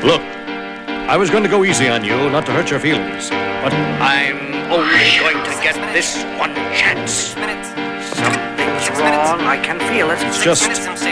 Look, I was going to go easy on you, not to hurt your feelings, but I'm only going to get this one chance. Something's wrong. I can feel it. It's just